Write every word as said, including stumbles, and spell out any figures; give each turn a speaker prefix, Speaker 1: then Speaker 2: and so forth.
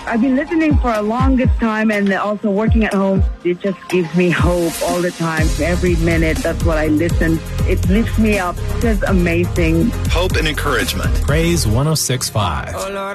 Speaker 1: I've been listening for a longest time and also working at home. It just gives me hope all the time. Every minute, that's what I listen. It lifts me up. It's just amazing.
Speaker 2: Hope and encouragement.
Speaker 3: Praise one oh six point five.